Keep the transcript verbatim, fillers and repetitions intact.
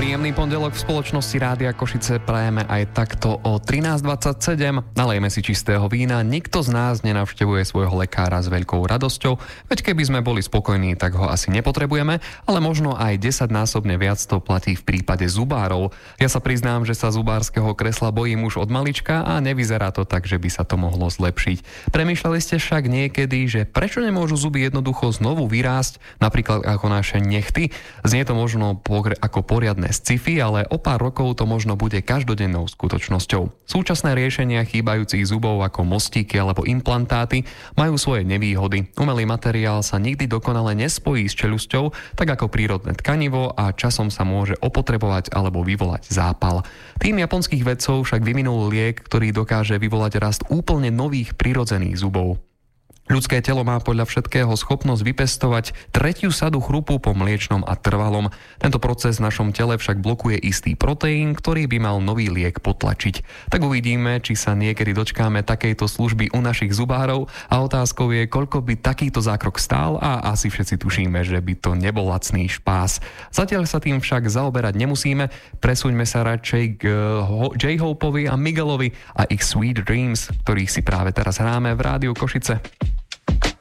Príjemný pondelok v spoločnosti Rádia Košice prajeme aj takto o trinásť dvadsaťsedem. Nalejme si čistého vína, nikto z nás nenavštevuje svojho lekára s veľkou radosťou, veď keby sme boli spokojní, tak ho asi nepotrebujeme, ale možno aj desaťnásobne viac to platí v prípade zubárov. Ja sa priznám, že sa zubárskeho kresla bojím už od malička a nevyzerá to tak, že by sa to mohlo zlepšiť. Premýšľali ste však niekedy, že prečo nemôžu zuby jednoducho znovu vyrásť, napríklad ako naše nechty? Znie to možno pogre- ako poriadne sci-fi, ale o pár rokov to možno bude každodennou skutočnosťou. Súčasné riešenia chýbajúcich zubov ako mostíky alebo implantáty majú svoje nevýhody. Umelý materiál sa nikdy dokonale nespojí s čeľusťou, tak ako prírodné tkanivo, a časom sa môže opotrebovať alebo vyvolať zápal. Tým japonských vedcov však vyvinul liek, ktorý dokáže vyvolať rast úplne nových prirodzených zubov. Ľudské telo má podľa všetkého schopnosť vypestovať tretiu sadu chrupu po mliečnom a trvalom. Tento proces v našom tele však blokuje istý proteín, ktorý by mal nový liek potlačiť. Tak uvidíme, či sa niekedy dočkáme takejto služby u našich zubárov, a otázkou je, koľko by takýto zákrok stál, a asi všetci tušíme, že by to nebol lacný špás. Zatiaľ sa tým však zaoberať nemusíme, presuňme sa radšej k J-Hopeovi a Miguelovi a ich Sweet Dreams, ktorých si práve teraz hráme v Rádiu Košice.